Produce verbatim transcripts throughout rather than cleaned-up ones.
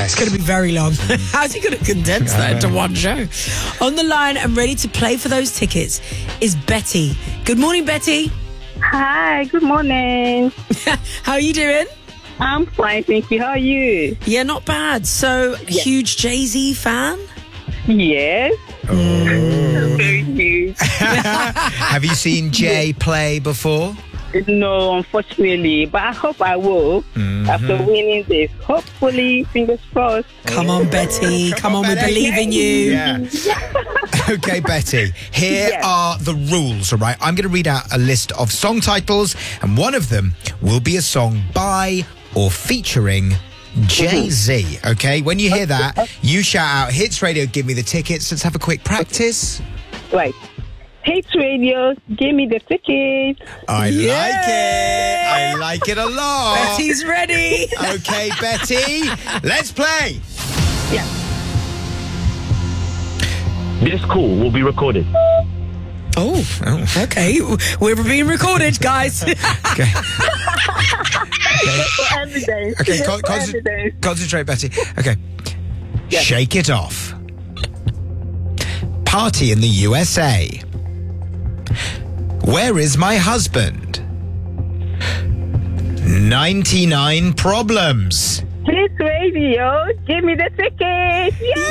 Yes. It's going to be very long. How's he going to condense that into one show? On the line and ready to play for those tickets is Betty. Good morning, Betty. Hi, good morning. How are you doing? I'm fine, thank you. How are you? Yeah, not bad. So, Yes. huge Jay-Z fan? Yes. Oh. Very huge. Have you seen Jay play before? No, unfortunately, but I hope I will Mm-hmm. after winning this. Hopefully, fingers crossed. Come on, Betty. Come, Come on, on, we Betty. believe in you. Yeah. Okay, Betty. Here Yes. are the rules, all right? I'm going to read out a list of song titles, and one of them will be a song by or featuring Jay-Z, okay? When you hear that, you shout out, Hits Radio, give me the tickets. Let's have a quick practice. Right. Hits Radio, give me the tickets. I Yeah. like it. I like it a lot. Betty's ready. Okay, Betty, let's play. Yeah. This call will be recorded. Oh, okay. We're being recorded, guys. Okay. For evidence. Okay, Yes, con- for concent- evidence. concentrate, Betty. Okay. Yes. Shake it off. Party in the U S A. Where is my husband? ninety-nine problems. Hits Radio, give me the tickets.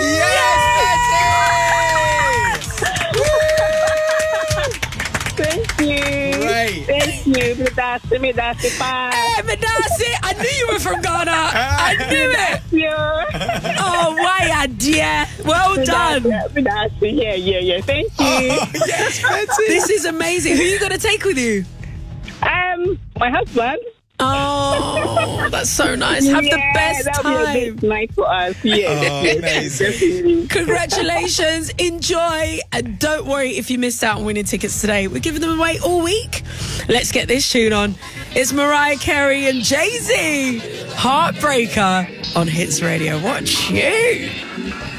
Thank you. Great. Thank you. Medasi, medasi pa. Hey, Medasi, I knew you were from Ghana. I knew it. Yeah. Oh, why, dear. Well done. Medasi, yeah, yeah, yeah. Thank you. Oh, yes, Betty. This is amazing. Who are you going to take with you? Um, my husband. Oh, that's so nice. Have the Yeah, best that'll be a time. big night for us. Yeah. Oh, amazing. Congratulations. Enjoy. And don't worry if you missed out on winning tickets today. We're giving them away all week. Let's get this tune on. It's Mariah Carey and Jay-Z. Heartbreaker on Hits Radio. Watch you.